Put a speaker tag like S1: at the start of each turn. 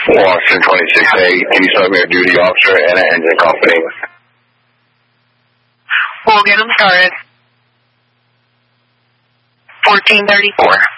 S1: Washington 26A, can you start me a duty officer and an engine company?
S2: We'll get them started. 1434.